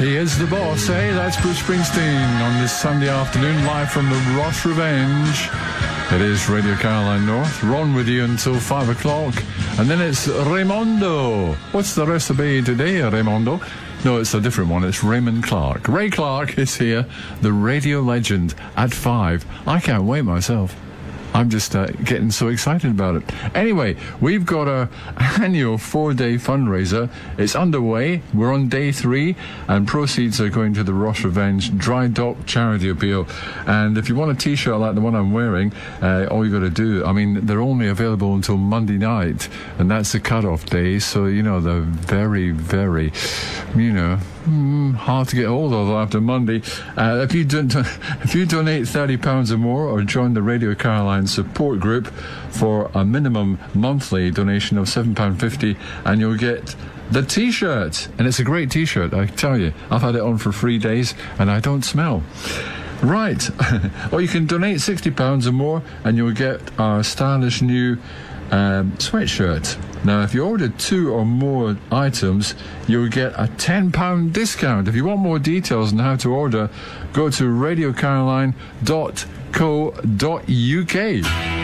He is the boss, eh? That's Bruce Springsteen on this Sunday afternoon, live from the Ross Revenge. It is Radio Caroline North. Ron with you until 5 o'clock. And then it's Raymondo. What's the recipe today, Raymondo? No, it's a different one. It's Raymond Clark. Ray Clark is here, the radio legend, at 5. I can't wait myself. I'm just getting so excited about it. Anyway, we've got our annual 4-day fundraiser. It's underway. We're on day 3, and proceeds are going to the Ross Revenge Dry Dock Charity Appeal. And if you want a T-shirt like the one I'm wearing, all you got to do, I mean, they're only available until Monday night, and that's the cut-off day. So, you know, they're very, very, you know, hard to get hold of after Monday. If you donate £30 or more, or join the Radio Caroline support group for a minimum monthly donation of £7.50, and you'll get the T-shirt. And it's a great T-shirt, I tell you. I've had it on for 3 days and I don't smell. Right. Or you can donate £60 or more and you'll get our stylish new sweatshirt. Now, if you order 2 or more items, you'll get a £10 discount. If you want more details on how to order, go to radiocaroline.co.uk.